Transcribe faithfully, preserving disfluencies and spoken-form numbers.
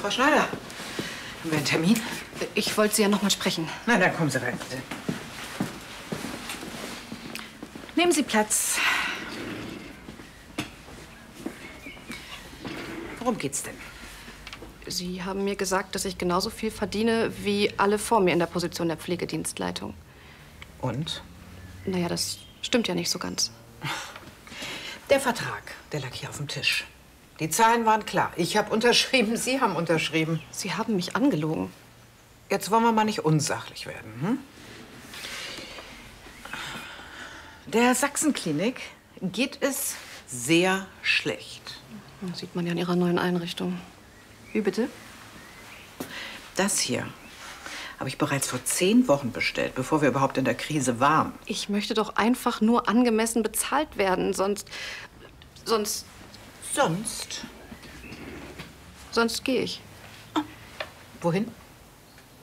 Frau Schneider, haben wir einen Termin? Ich wollte Sie ja noch mal sprechen. Na, dann kommen Sie rein, bitte. Nehmen Sie Platz. Worum geht's denn? Sie haben mir gesagt, dass ich genauso viel verdiene wie alle vor mir in der Position der Pflegedienstleitung. Und? Naja, das stimmt ja nicht so ganz. Der Vertrag, der lag hier auf dem Tisch. Die Zahlen waren klar. Ich habe unterschrieben, Sie haben unterschrieben. Sie haben mich angelogen. Jetzt wollen wir mal nicht unsachlich werden, hm? Der Sachsenklinik geht es sehr schlecht. Das sieht man ja in Ihrer neuen Einrichtung. Wie bitte? Das hier habe ich bereits vor zehn Wochen bestellt, bevor wir überhaupt in der Krise waren. Ich möchte doch einfach nur angemessen bezahlt werden, sonst... sonst... Sonst? Sonst gehe ich. Wohin?